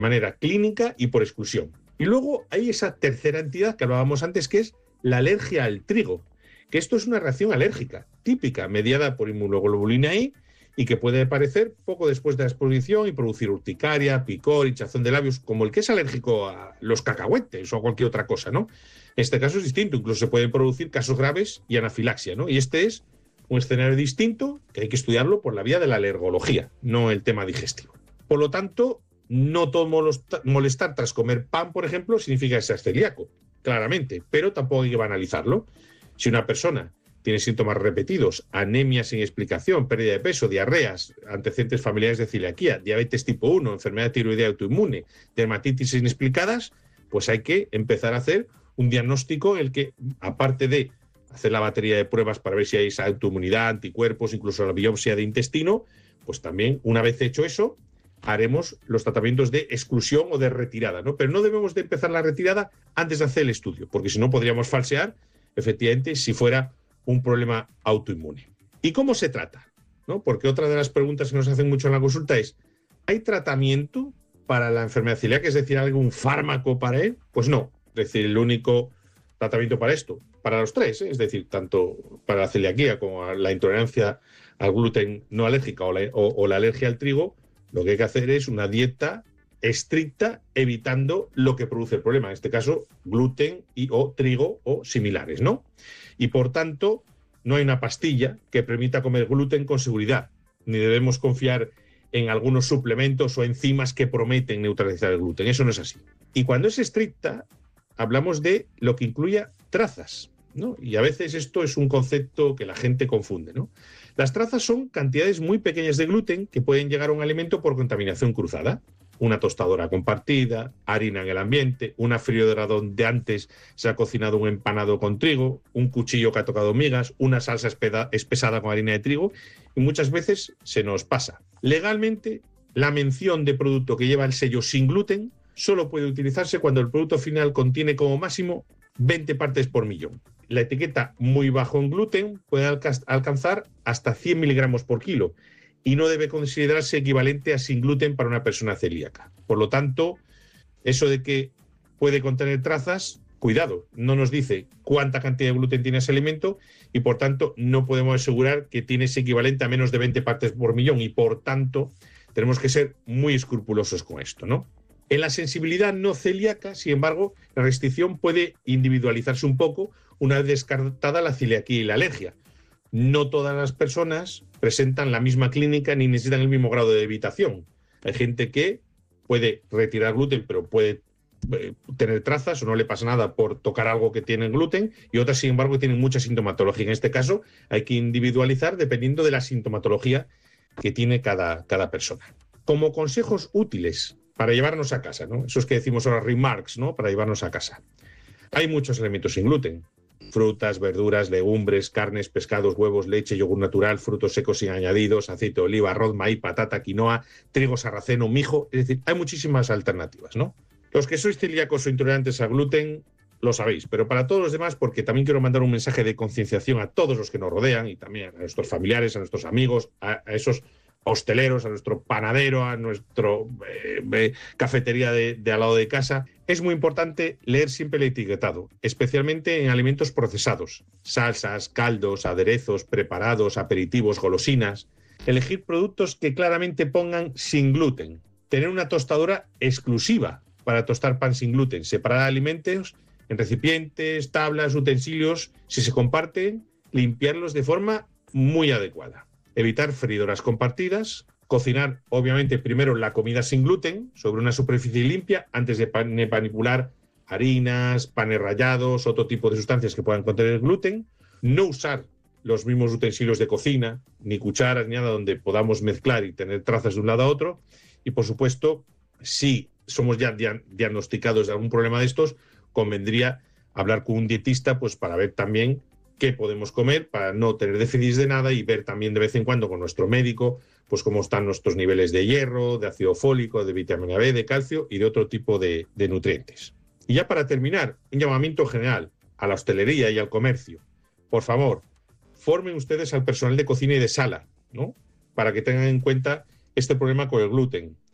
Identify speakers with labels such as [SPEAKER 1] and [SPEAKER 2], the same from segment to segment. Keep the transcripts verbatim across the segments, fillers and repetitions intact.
[SPEAKER 1] manera clínica y por exclusión. Y luego hay esa tercera entidad que hablábamos antes, que es la alergia al trigo, que esto es una reacción alérgica típica, mediada por inmunoglobulina I, y que puede aparecer poco después de la exposición y producir urticaria, picor, hinchazón de labios, como el que es alérgico a los cacahuetes o a cualquier otra cosa, ¿no? En este caso es distinto, incluso se pueden producir casos graves y anafilaxia, ¿no? Y este es un escenario distinto que hay que estudiarlo por la vía de la alergología, no el tema digestivo. Por lo tanto, no todo molestar tras comer pan, por ejemplo, significa que seas celíaco, claramente, pero tampoco hay que banalizarlo. Si una persona tiene síntomas repetidos, anemia sin explicación, pérdida de peso, diarreas, antecedentes familiares de celiaquía, diabetes tipo uno, enfermedad tiroidea autoinmune, dermatitis inexplicadas, pues hay que empezar a hacer un diagnóstico en el que, aparte de hacer la batería de pruebas para ver si hay esa autoinmunidad, anticuerpos, incluso la biopsia de intestino, pues también, una vez hecho eso, haremos los tratamientos de exclusión o de retirada, ¿no? Pero no debemos de empezar la retirada antes de hacer el estudio, porque si no podríamos falsear, efectivamente, si fuera un problema autoinmune. ¿Y cómo se trata? ¿No? Porque otra de las preguntas que nos hacen mucho en la consulta es, ¿hay tratamiento para la enfermedad celíaca? Es decir, ¿algún fármaco para él? Pues no. Es decir, el único tratamiento para esto, para los tres, ¿eh? Es decir, tanto para la celiaquía como la intolerancia al gluten no alérgica o la, o, o la alergia al trigo, lo que hay que hacer es una dieta estricta, evitando lo que produce el problema, en este caso gluten y o trigo o similares, ¿no? Y por tanto, no hay una pastilla que permita comer gluten con seguridad, ni debemos confiar en algunos suplementos o enzimas que prometen neutralizar el gluten, eso no es así. Y cuando es estricta, hablamos de lo que incluya trazas, ¿no? Y a veces esto es un concepto que la gente confunde, ¿no? Las trazas son cantidades muy pequeñas de gluten que pueden llegar a un alimento por contaminación cruzada. Una tostadora compartida, harina en el ambiente, una freidora donde antes se ha cocinado un empanado con trigo, un cuchillo que ha tocado migas, una salsa espesada con harina de trigo, y muchas veces se nos pasa. Legalmente, la mención de producto que lleva el sello sin gluten solo puede utilizarse cuando el producto final contiene como máximo veinte partes por millón. La etiqueta muy bajo en gluten puede alca- alcanzar hasta cien miligramos por kilo, y no debe considerarse equivalente a sin gluten para una persona celíaca. Por lo tanto, eso de que puede contener trazas, cuidado, no nos dice cuánta cantidad de gluten tiene ese alimento y por tanto no podemos asegurar que tiene ese equivalente a menos de veinte partes por millón y por tanto tenemos que ser muy escrupulosos con esto, ¿no? En la sensibilidad no celíaca, sin embargo, la restricción puede individualizarse un poco una vez descartada la celiaquía y la alergia. No todas las personas presentan la misma clínica ni necesitan el mismo grado de evitación. Hay gente que puede retirar gluten, pero puede eh, tener trazas o no le pasa nada por tocar algo que tiene gluten, y otras, sin embargo, que tienen mucha sintomatología. En este caso, hay que individualizar dependiendo de la sintomatología que tiene cada, cada persona. Como consejos útiles para llevarnos a casa, ¿no? Esos que decimos ahora remarks, ¿no? Para llevarnos a casa. Hay muchos alimentos sin gluten. Frutas, verduras, legumbres, carnes, pescados, huevos, leche, yogur natural, frutos secos sin añadidos, aceite de oliva, arroz, maíz, patata, quinoa, trigo sarraceno, mijo. Es decir, hay muchísimas alternativas, ¿no? Los que sois celíacos o intolerantes al gluten, lo sabéis, pero para todos los demás, porque también quiero mandar un mensaje de concienciación a todos los que nos rodean y también a nuestros familiares, a nuestros amigos, a, a esos hosteleros, a nuestro panadero, a nuestro eh, eh, cafetería de, de al lado de casa. Es muy importante leer siempre el etiquetado, especialmente en alimentos procesados, salsas, caldos, aderezos, preparados, aperitivos, golosinas. Elegir productos que claramente pongan sin gluten. Tener una tostadora exclusiva para tostar pan sin gluten. Separar alimentos en recipientes, tablas, utensilios. Si se comparten, limpiarlos de forma muy adecuada. Evitar freidoras compartidas, cocinar obviamente primero la comida sin gluten sobre una superficie limpia antes de manipular harinas, panes rallados, otro tipo de sustancias que puedan contener gluten, no usar los mismos utensilios de cocina, ni cucharas ni nada donde podamos mezclar y tener trazas de un lado a otro, y por supuesto, si somos ya diagnosticados de algún problema de estos, convendría hablar con un dietista pues para ver también qué podemos comer para no tener déficits de nada y ver también de vez en cuando con nuestro médico pues cómo están nuestros niveles de hierro, de ácido fólico, de vitamina B, de calcio y de otro tipo de, de nutrientes. Y ya para terminar, un llamamiento general a la hostelería y al comercio. Por favor, formen ustedes al personal de cocina y de sala, ¿no? Para que tengan en cuenta este problema con el gluten.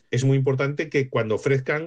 [SPEAKER 1] es muy importante que cuando ofrezcan